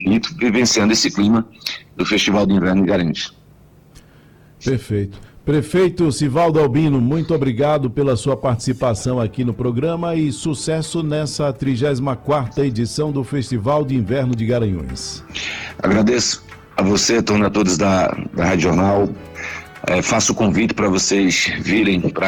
bonito, vivenciando esse clima do Festival de Inverno de Garanhuns. Perfeito. Prefeito Sivaldo Albino, muito obrigado pela sua participação aqui no programa e sucesso nessa 34ª edição do Festival de Inverno de Garanhuns. Agradeço a você, a todos da Rádio Jornal. Faço o convite para vocês virem para